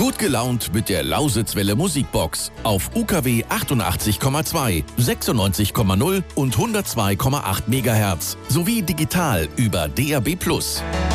Gut gelaunt mit der Lausitzwelle Musikbox auf UKW 88,2, 96,0 und 102,8 MHz sowie digital über DAB+.